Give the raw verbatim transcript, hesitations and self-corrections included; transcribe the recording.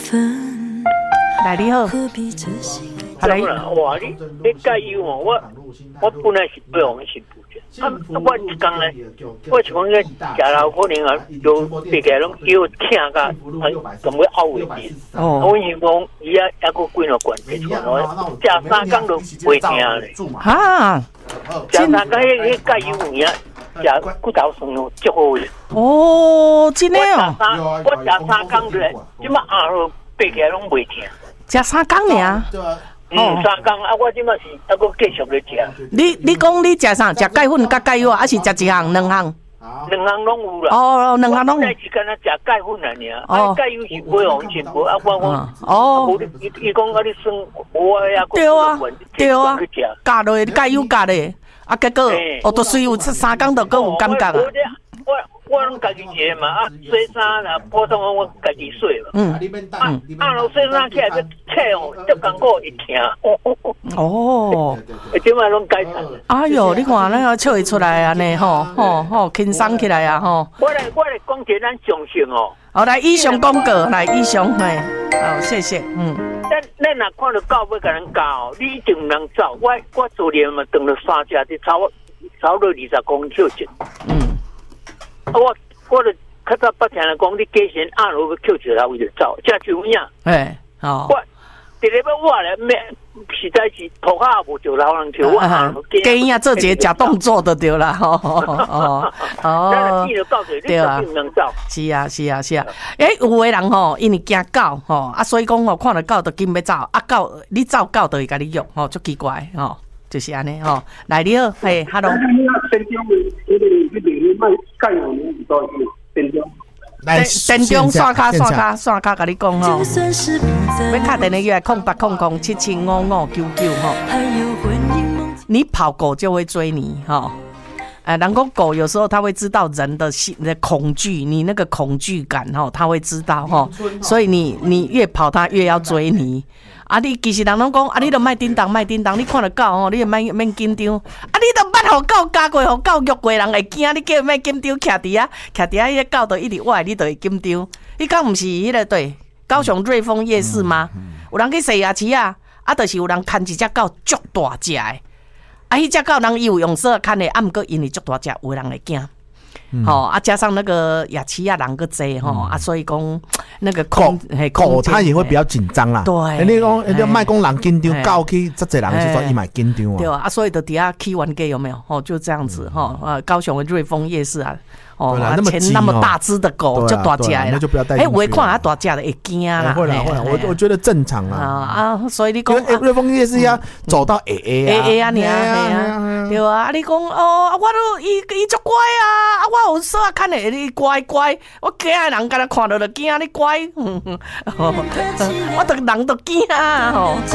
来你好， 来，哇，你你介意我？我我本来是不用是不的，啊，我一讲呢，我是讲个假老可能啊，就别个拢叫我听个，咁会拗为止。哦，我因讲伊啊，一个几多关系出来，食三工都袂听咧。 哈， 食三工迄迄介意有啊，食骨头酸咯，足好诶。 哦，真诶哦。 我食三工咧，即马后落别个拢袂听。 食三工尔？ 嗯，三工啊，我即马是还佫继续咧食。 你你讲你食啥？食钙粉甲钙药，还是食一项两项？ 两项拢有啦。 哦，两项拢。 我是干那食钙粉啊尔，啊钙药是不用钱，无啊我我。 哦。 伊伊讲啊，你算我呀。 对啊，对啊。加落钙药加咧，啊结果哦，都随有三工，都佫有感觉啊。 我我拢家己洗嘛，啊洗衫啦，普通我家己洗嘛。嗯啊啊，老洗衫起来个切哦，足艰苦一听。 哦， 即摆拢改善。 哎哟，你看那个笑会出来安尼吼，吼吼轻松起来啊吼。 我来我来讲一咱常识哦。 好，来以上广告，来以上嘿，好谢谢，嗯。 咱咱若看到狗要甲咱教，你一定毋能走。我我昨年嘛等了三只，就差不差不多二十公尺近。嗯。我我著较早捌听人讲，你加先按落去扣一头伊就走，这就有影。 哎，哦。 我直直要我咧，咩实在是涂骹无着老人跳，我按落加影做一个假动作就对啦，吼哦哦。对啊， 是啊是啊是啊，诶，有诶人吼，因为惊狗吼，啊，所以讲吼，看到狗就紧要走，啊狗你走狗就会甲你约，吼，足奇怪吼。就是安尼吼，来你好，嘿 ，hello。 来， 电中刷卡刷卡刷卡，甲你讲吼，要打电话约空八空空七七五五九九吼。你跑狗就会追你吼。呃，然后狗有时候它会知道人的心的恐惧，你那个恐惧感吼，它会知道吼，所以你你越跑它越要追你。啊，你其实人拢讲，啊，你都莫叮当莫叮当，你看到狗吼，你就免免紧张。啊，你都捌互狗加过，互狗虐过，人会惊，你叫莫紧张，徛伫啊，徛伫啊，迄个狗就一直歪，你就会紧张。你讲毋是迄个对？高雄瑞丰夜市吗？有人去洗牙齿啊，啊，就是有人牵一只狗足大只诶。啊，迄只狗人伊有用手看的，啊，毋过因为足大只，有人会惊。嗯、吼啊，加上那个牙齿啊，人个侪吼、嗯、啊，所以讲那个空嘿狗它也会比较紧张啦。 对， 你讲你卖讲人紧张，狗去这侪人就说伊买紧张啊。 对啊，所以就底下起完给有没有？哦，就这样子哈、嗯。呃，高雄的瑞丰夜市啊。哦，前那么大只的狗就大只啦， 那就不要带。哎， 我一看它大只的会惊啦。 会啦会啦，我我觉得正常啦。 啊，所以你讲， 瑞丰夜市要走到 A A 啊 A A 啊，你啊，对啊，你讲哦，我都伊伊足乖啊，啊，我有说看的你乖乖，我惊的人敢若看到就惊，你乖，我都人都惊啊吼。